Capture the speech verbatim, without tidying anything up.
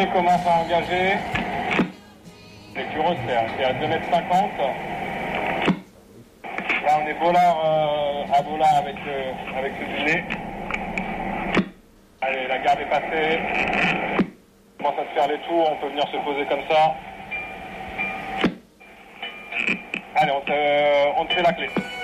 deux commencent à engager. Les cureux, c'est à deux mètres cinquante. Là, on est bolard euh, à bolard avec, euh, avec ce dîner. Allez, la garde est passée. On commence à se faire les tours, on peut venir se poser comme ça. Allez, on te, on te fait la clé.